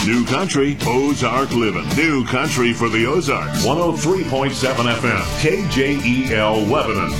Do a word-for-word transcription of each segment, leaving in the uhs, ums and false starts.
New Country, Ozark Living. New Country for the Ozarks. one oh three point seven F M. K J E L Lebanon.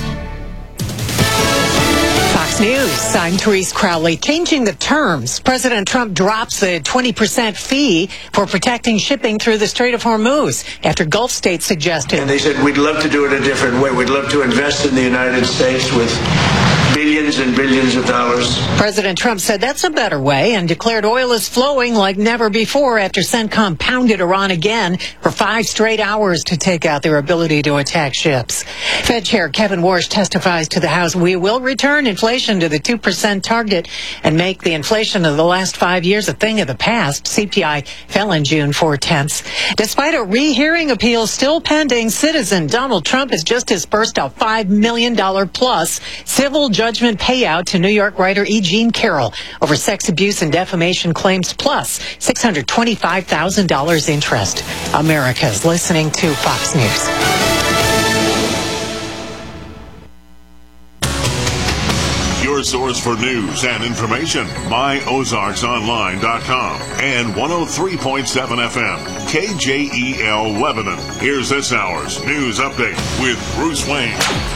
Fox News, I'm Therese Crowley. Changing the terms. President Trump drops the twenty percent fee for protecting shipping through the Strait of Hormuz after Gulf states suggested. And they said, we'd love to do it a different way. We'd love to invest in the United States with billions and billions of dollars. President Trump said that's a better way and declared oil is flowing like never before after CENTCOM pounded Iran again for five straight hours to take out their ability to attack ships. Fed Chair Kevin Warsh testifies to the House, we will return inflation to the two percent target and make the inflation of the last five years a thing of the past. C P I fell in June four-tenths. Despite a rehearing appeal still pending, citizen Donald Trump has just disbursed a five million dollars plus civil judgment payout to New York writer E. Jean Carroll over sex abuse and defamation claims, plus six hundred twenty-five thousand dollars interest. America's listening to Fox News. Your source for news and information, my ozarks online dot com and one oh three point seven F M, K J E L Lebanon. Here's this hour's news update with Bruce Wayne.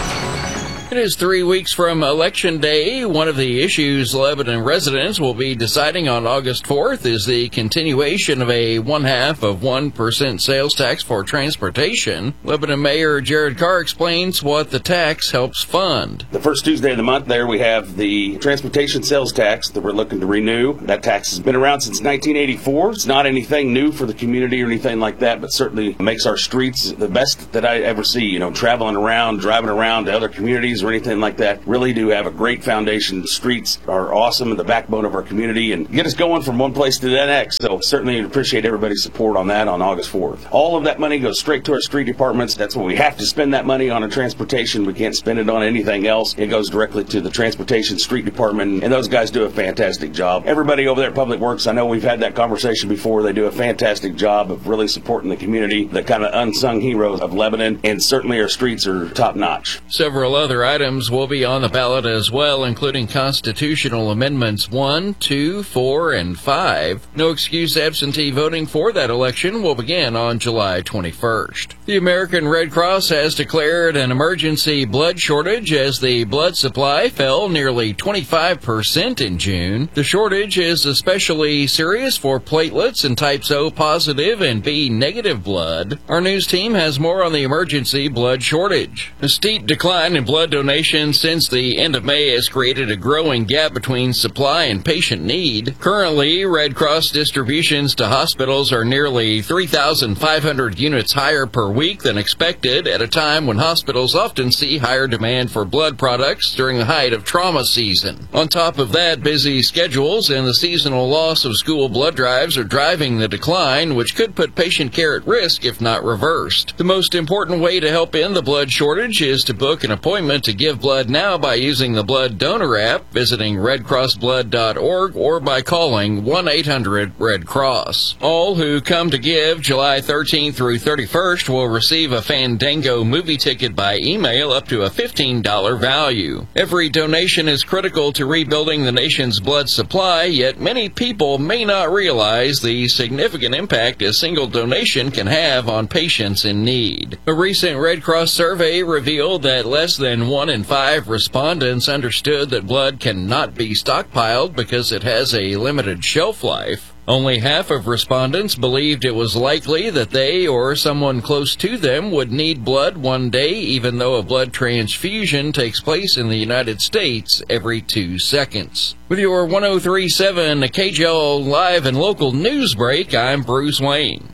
It is three weeks from Election Day. One of the issues Lebanon residents will be deciding on August fourth is the continuation of a one-half of one percent sales tax for transportation. Lebanon Mayor Jared Carr explains what the tax helps fund. The first Tuesday of the month there we have the transportation sales tax that we're looking to renew. That tax has been around since nineteen eighty-four. It's not anything new for the community or anything like that, but certainly makes our streets the best that I ever see. You know, traveling around, driving around to other communities or anything like that, really do have a great foundation. The streets are awesome and the backbone of our community and get us going from one place to the next. So certainly appreciate everybody's support on that on August fourth. All of that money goes straight to our street departments. That's what we have to spend that money on in transportation. We can't spend it on anything else. It goes directly to the transportation street department, and those guys do a fantastic job. Everybody over there at Public Works, I know we've had that conversation before. They do a fantastic job of really supporting the community, the kind of unsung heroes of Lebanon, and certainly our streets are top notch. Several other items will be on the ballot as well, including constitutional amendments one, two, four, and five. No excuse absentee voting for that election will begin on July twenty-first. The American Red Cross has declared an emergency blood shortage as the blood supply fell nearly twenty-five percent in June. The shortage is especially serious for platelets and types O positive and B negative blood. Our news team has more on the emergency blood shortage. A steep decline in blood donations since the end of May has created a growing gap between supply and patient need. Currently, Red Cross distributions to hospitals are nearly three thousand five hundred units higher per week than expected at a time when hospitals often see higher demand for blood products during the height of trauma season. On top of that, busy schedules and the seasonal loss of school blood drives are driving the decline, which could put patient care at risk if not reversed. The most important way to help end the blood shortage is to book an appointment to give blood now by using the Blood Donor app, visiting red cross blood dot org, or by calling one eight hundred red cross. All who come to give July thirteenth through thirty-first will receive a Fandango movie ticket by email up to a fifteen dollars value. Every donation is critical to rebuilding the nation's blood supply, yet many people may not realize the significant impact a single donation can have on patients in need. A recent Red Cross survey revealed that less than one in five respondents understood that blood cannot be stockpiled because it has a limited shelf life. Only half of respondents believed it was likely that they or someone close to them would need blood one day, even though a blood transfusion takes place in the United States every two seconds. With your one oh three point seven K J L Live and Local News Break, I'm Bruce Wayne.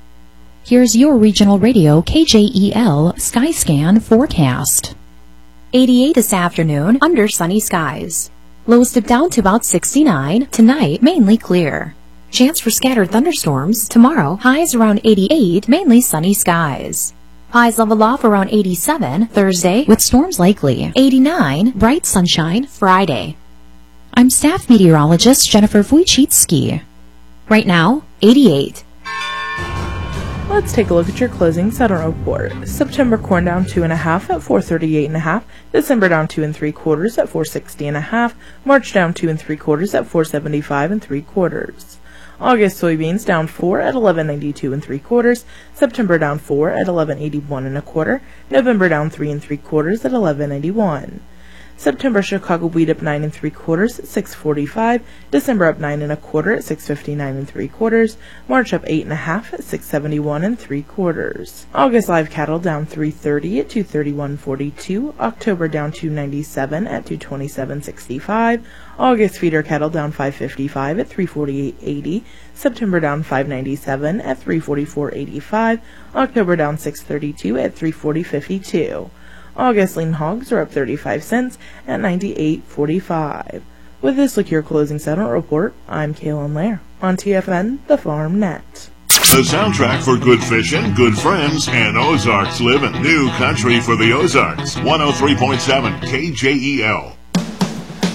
Here's your regional radio K J E L Skyscan forecast. eighty-eight this afternoon, under sunny skies. Lows dip down to about sixty-nine. Tonight, mainly clear. Chance for scattered thunderstorms. Tomorrow, highs around eighty-eight, mainly sunny skies. Highs level off around eighty-seven. Thursday, with storms likely. eighty-nine, bright sunshine. Friday. I'm staff meteorologist Jennifer Wojcicki. Right now, eighty-eight. Let's take a look at your closing settlement report. September corn down two and a half at four thirty-eight and a half. December down two and three quarters at four sixty and a half. March down two and three quarters at four seventy-five and three quarters. August soybeans down four at eleven ninety-two and three quarters. September down four at eleven eighty-one and a quarter. November down three and three quarters at eleven ninety-one. September Chicago wheat up nine and three quarters at six forty-five. December up nine and a quarter at six fifty-nine and three quarters. March up eight and a half at six seventy-one and three quarters. August live cattle down three thirty at two thirty-one forty-two. October down two ninety-seven at two twenty-seven sixty-five. August feeder cattle down five fifty-five at three forty-eight eighty. September down five ninety-seven at three forty-four eighty-five. October down six thirty-two at three forty fifty-two. August lean hogs are up thirty-five cents at ninety-eight forty-five. With this, look your closing settlement report. I'm Kaylin Lair on T F N, the Farm Net. The soundtrack for good fishing, good friends, and Ozarks living. New country for the Ozarks. one oh three point seven K J E L.